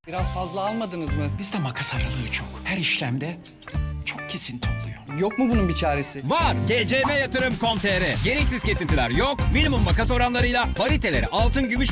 Biraz fazla almadınız mı? Bizde makas aralığı çok. Her işlemde çok kesinti oluyor. Yok mu bunun bir çaresi? Var. GCM Yatırım.com.tr. Gereksiz kesintiler yok. Minimum makas oranlarıyla pariteleri altın, gümüş